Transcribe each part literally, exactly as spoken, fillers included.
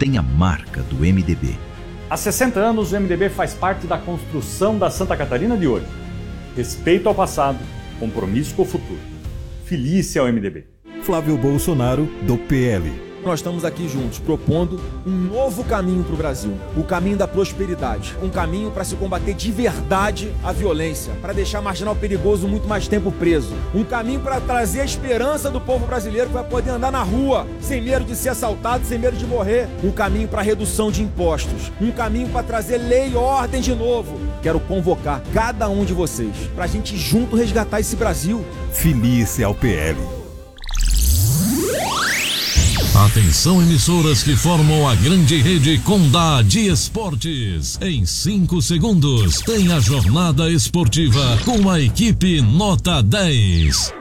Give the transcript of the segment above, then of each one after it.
tem a marca do M D B. Há sessenta anos, o M D B faz parte da construção da Santa Catarina de hoje. Respeito ao passado, compromisso com o futuro. Felice ao M D B. Flávio Bolsonaro, do P L. Nós estamos aqui juntos, propondo um novo caminho para o Brasil. O caminho da prosperidade. Um caminho para se combater de verdade a violência. Para deixar marginal perigoso muito mais tempo preso. Um caminho para trazer a esperança do povo brasileiro que vai poder andar na rua, sem medo de ser assaltado, sem medo de morrer. Um caminho para redução de impostos. Um caminho para trazer lei e ordem de novo. Quero convocar cada um de vocês para a gente junto resgatar esse Brasil. Felice ao P L. Atenção, emissoras que formam a grande rede Condá de Esportes. Em cinco segundos, tem a jornada esportiva com a equipe Nota dez.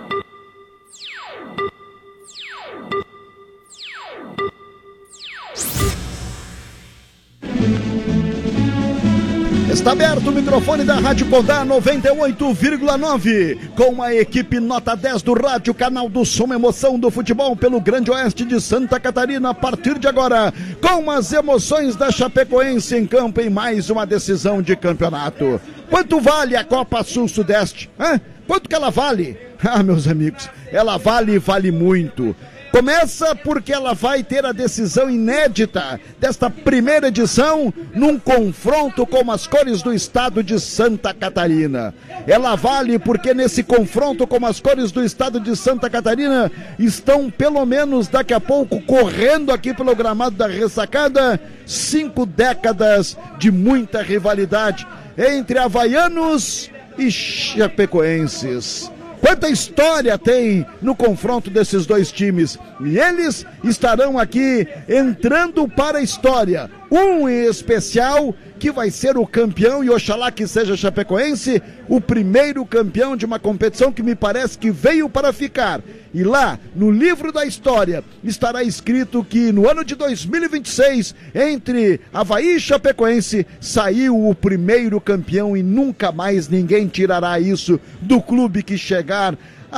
Está aberto o microfone da Rádio Condá noventa e oito vírgula nove, com a equipe Nota dez do rádio, canal do som, emoção do futebol pelo Grande Oeste de Santa Catarina, a partir de agora, com as emoções da Chapecoense em campo em mais uma decisão de campeonato. Quanto vale a Copa Sul-Sudeste? Hã? Quanto que ela vale? Ah, meus amigos, ela vale e vale muito. Começa porque ela vai ter a decisão inédita desta primeira edição num confronto com as cores do estado de Santa Catarina. Ela vale porque nesse confronto com as cores do estado de Santa Catarina estão pelo menos daqui a pouco correndo aqui pelo gramado da Ressacada cinco décadas de muita rivalidade entre havaianos e chapecoenses. Quanta história tem no confronto desses dois times. E eles estarão aqui entrando para a história. Um em especial que vai ser o campeão, e oxalá que seja Chapecoense, o primeiro campeão de uma competição que me parece que veio para ficar. E lá, no livro da história, estará escrito que no ano de dois mil e vinte e seis, entre Avaí e Chapecoense, saiu o primeiro campeão e nunca mais ninguém tirará isso do clube que chegar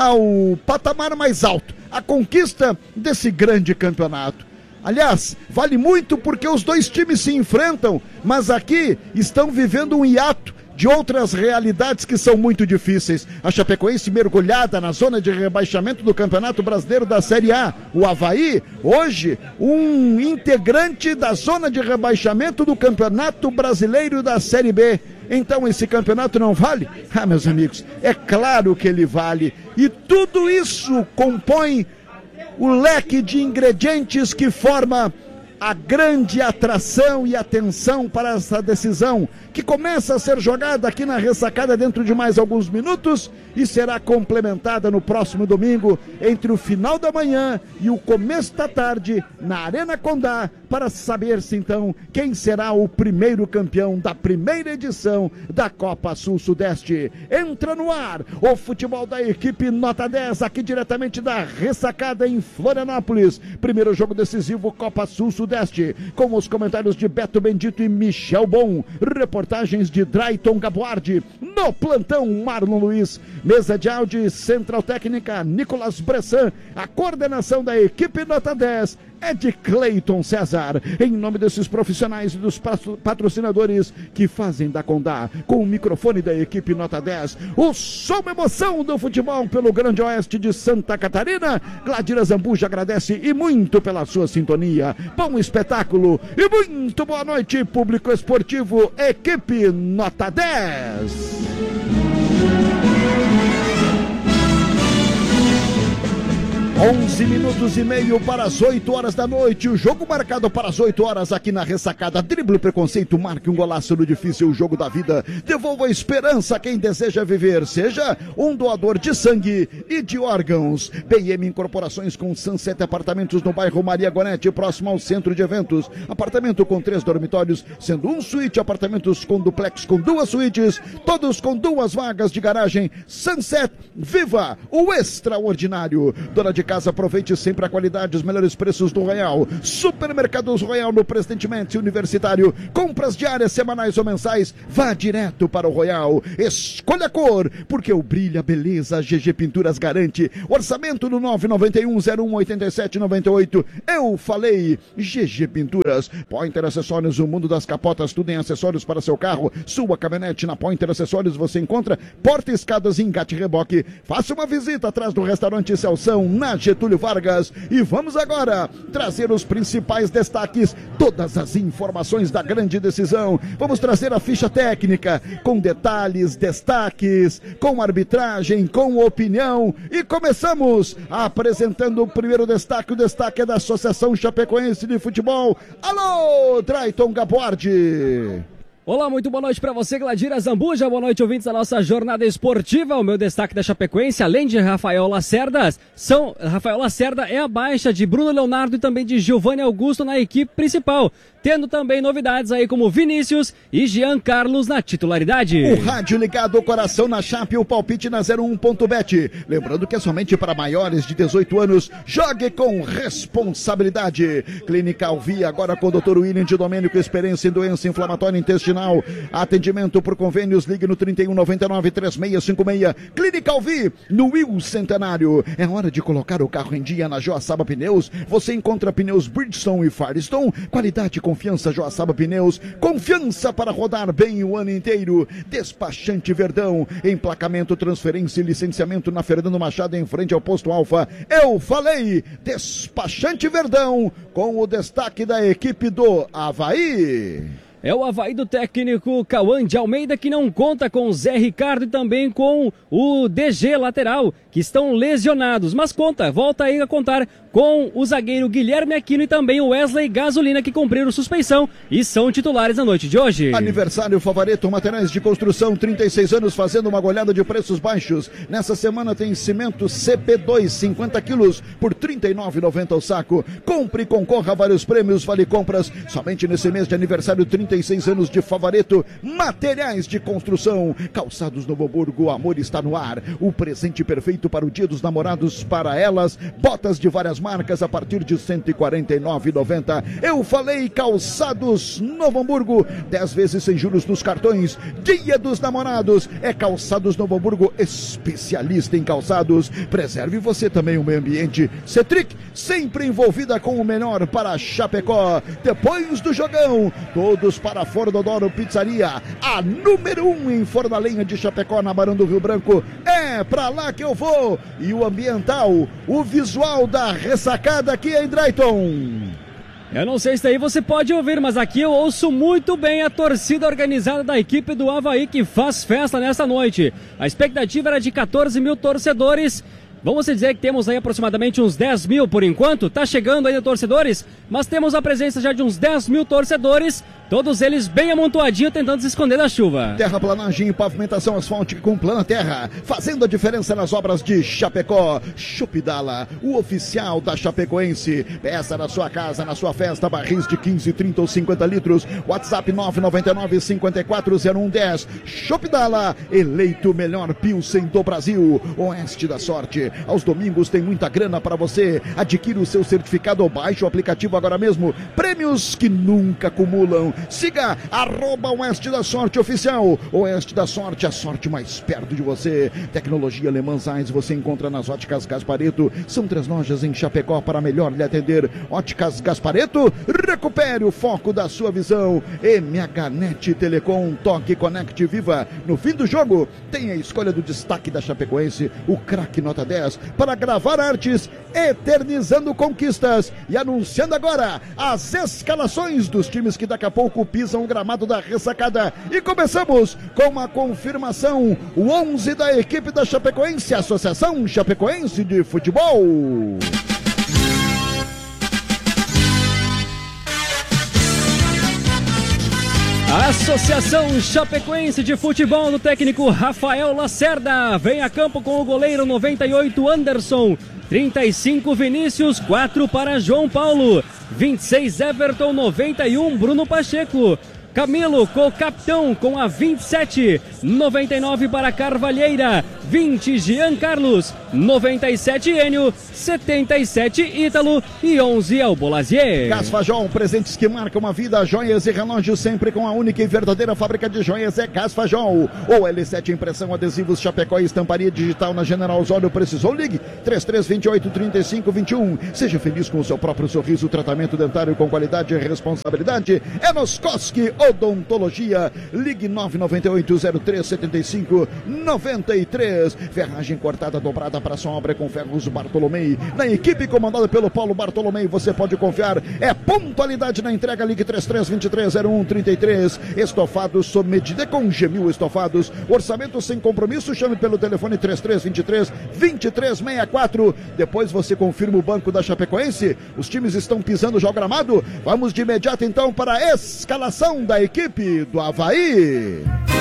ao patamar mais alto, a conquista desse grande campeonato. Aliás, vale muito porque os dois times se enfrentam, mas aqui estão vivendo um hiato de outras realidades que são muito difíceis. A Chapecoense mergulhada na zona de rebaixamento do Campeonato Brasileiro da Série A. O Avaí, hoje, um integrante da zona de rebaixamento do Campeonato Brasileiro da Série B. Então esse campeonato não vale? Ah, meus amigos, é claro que ele vale. E tudo isso compõe o leque de ingredientes que forma a grande atração e atenção para essa decisão, que começa a ser jogada aqui na Ressacada dentro de mais alguns minutos e será complementada no próximo domingo, entre o final da manhã e o começo da tarde, na Arena Condá, para saber-se então quem será o primeiro campeão da primeira edição da Copa Sul-Sudeste. Entra no ar o futebol da equipe Nota dez, aqui diretamente da Ressacada em Florianópolis. Primeiro jogo decisivo, Copa Sul-Sudeste, com os comentários de Beto Bendito e Michel Bon, reportagens de Drayton Gabuardi, no plantão Marlon Luiz, mesa de áudio Central Técnica Nicolas Bressan, a coordenação da equipe Nota dez é de Cleiton César. Em nome desses profissionais e dos patrocinadores que fazem da Condá, com o microfone da equipe Nota dez, o som emoção do futebol pelo Grande Oeste de Santa Catarina, Gladira Zambuja agradece e muito pela sua sintonia. Bom espetáculo e muito boa noite, público esportivo, equipe Nota dez. onze minutos e meio para as oito horas da noite, o jogo marcado para as oito horas aqui na Ressacada. Drible o preconceito, marque um golaço no difícil jogo da vida, devolva a esperança a quem deseja viver, seja um doador de sangue e de órgãos. B M Incorporações com Sunset Apartamentos no bairro Maria Goretti, próximo ao centro de eventos. Apartamento com três dormitórios, sendo um suíte, apartamentos com duplex com duas suítes, todos com duas vagas de garagem. Sunset, viva o extraordinário. Dona de de casa, aproveite sempre a qualidade, os melhores preços do Royal. Supermercados Royal no Presidente Médici Universitário. Compras diárias, semanais ou mensais, vá direto para o Royal. Escolha a cor, porque o brilho, a beleza, a G G Pinturas garante. Orçamento no nove nove um zero um oito sete nove oito. Eu falei, G G Pinturas. Pointer Acessórios, o mundo das capotas, tudo em acessórios para seu carro, sua caminhonete. Na Pointer Acessórios você encontra porta-escadas e engate reboque. Faça uma visita atrás do restaurante Celção, na Getúlio Vargas. E vamos agora trazer os principais destaques, todas as informações da grande decisão. Vamos trazer a ficha técnica, com detalhes, destaques, com arbitragem, com opinião. E começamos apresentando o primeiro destaque. O destaque é da Associação Chapecoense de Futebol. Alô, Drayton Gabordi. Olá, muito boa noite para você, Gladira Zambuja. Boa noite, ouvintes da nossa jornada esportiva. O meu destaque da Chapecoense, além de Rafael Lacerda, são, Rafael Lacerda é a baixa de Bruno Leonardo e também de Giovanni Augusto na equipe principal, tendo também novidades aí como Vinícius e Jean Carlos na titularidade. O rádio ligado ao coração na Chape, o palpite na zero um ponto bet. Lembrando que é somente para maiores de dezoito anos. Jogue com responsabilidade. Clínica Alvi, agora com o doutor William de Domênico, experiência em doença inflamatória intestinal. Atendimento por convênios, ligue no trinta e um, noventa e nove, trinta e seis cinquenta e seis. Clínica Alvi, no Will Centenário. É hora de colocar o carro em dia na Joaçaba Pneus. Você encontra pneus Bridgestone e Firestone. Qualidade e confiança, Joaçaba Pneus. Confiança para rodar bem o ano inteiro. Despachante Verdão. Emplacamento, transferência e licenciamento na Fernando Machado, em frente ao Posto Alfa. Eu falei, Despachante Verdão, com o destaque da equipe do Avaí. É o Avaí do técnico Cauã de Almeida, que não conta com o Zé Ricardo e também com o D G lateral, que estão lesionados. Mas conta, volta aí a contar com o zagueiro Guilherme Aquino e também o Wesley Gasolina, que cumpriram suspensão e são titulares na noite de hoje. Aniversário Favareto, materiais de construção, trinta e seis anos, fazendo uma goleada de preços baixos. Nessa semana tem cimento C P dois, cinquenta quilos, por trinta e nove reais e noventa centavos o saco. Compre e concorra a vários prêmios, vale compras, somente nesse mês de aniversário, trinta e seis anos de Favareto. Materiais de construção, calçados Novo Hamburgo, o amor está no ar. O presente perfeito para o dia dos namorados para elas. Botas de várias marcas a partir de cento e quarenta e nove reais e noventa centavos. Eu falei, calçados Novo Hamburgo, dez vezes sem juros nos cartões. Dia dos namorados é Calçados Novo Hamburgo, especialista em calçados. Preserve você também o meio ambiente. Cetric, sempre envolvida com o melhor para Chapecó. Depois do jogão, todos para Fordodoro Pizzaria, a número um em forno a lenha de Chapecó, na Barão do Rio Branco. É pra lá que eu vou. E o ambiental, o visual da ressacada aqui em Drayton. Eu não sei se daí você pode ouvir, mas aqui eu ouço muito bem a torcida organizada da equipe do Avaí, que faz festa nesta noite. A expectativa era de quatorze mil torcedores. Vamos dizer que temos aí aproximadamente uns dez mil por enquanto. Tá chegando ainda torcedores, mas temos a presença já de uns dez mil torcedores. Todos eles bem amontoadinhos, tentando se esconder da chuva. Terraplanagem e pavimentação asfáltica com Plana Terra, fazendo a diferença nas obras de Chapecó. Chupidala, o oficial da Chapecoense. Peça na sua casa, na sua festa, barris de quinze, trinta ou cinquenta litros. WhatsApp nove nove nove, cinco quatro zero um um zero. Chupidala, eleito o melhor Pilsen do Brasil. Oeste da Sorte. Aos domingos tem muita grana para você. Adquira o seu certificado ou baixe o aplicativo agora mesmo. Prêmios que nunca acumulam. Siga arroba Oeste da Sorte Oficial. Oeste da Sorte, a sorte mais perto de você. Tecnologia Le Mans Eyes você encontra nas Óticas Gaspareto. São três lojas em Chapecó para melhor lhe atender. Óticas Gaspareto, recupere o foco da sua visão. M H Net Telecom, toque, conecte, viva. No fim do jogo, tem a escolha do destaque da Chapecoense, o craque nota dez, para gravar artes, eternizando conquistas. E anunciando agora as escalações dos times que daqui a pouco pisam o gramado da ressacada. E começamos com a confirmação, o onze da equipe da Chapecoense, Associação Chapecoense de Futebol. A Associação Chapecoense de Futebol do técnico Rafael Lacerda vem a campo com o goleiro noventa e oito Anderson, trinta e cinco Vinícius, quatro para João Paulo, vinte e seis Everton, noventa e um Bruno Pacheco, Camilo, com o capitão, com a vinte e sete. noventa e nove para Carvalheira. vinte, Jean Carlos. noventa e sete, Enio. setenta e sete, Ítalo. E onze é o Bolazier. Casfajol, presentes que marcam a vida, joias e relógios sempre com a única e verdadeira fábrica de joias é Casfajol. Ou L sete Impressão, Adesivos, Chapecó e Estamparia Digital na General Osório. Precisou? Ligue três três dois oito, três cinco dois um. Seja feliz com o seu próprio sorriso. Tratamento dentário com qualidade e responsabilidade é nos Cosque Odontologia. Ligue nove nove oito, zero três sete cinco, nove três. Ferragem cortada dobrada para sua obra com Ferros Bartolomei. Na equipe comandada pelo Paulo Bartolomei, você pode confiar. É pontualidade na entrega. Ligue três três dois três, zero um três três. Estofados sob medida com Gemil Estofados. Orçamento sem compromisso. Chame pelo telefone três três dois três, dois três seis quatro. Depois você confirma o banco da Chapecoense. Os times estão pisando já o gramado. Vamos de imediato então para a escalação da equipe do Avaí.